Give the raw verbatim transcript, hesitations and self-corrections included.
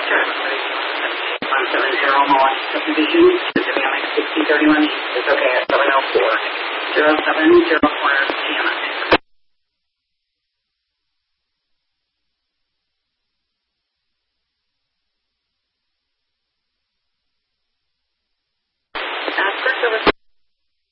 Sure. one seven zero Mullen Subdivision, Pacific sixty thirty-one East. It's okay at seven oh four. zero seven zero four T M S.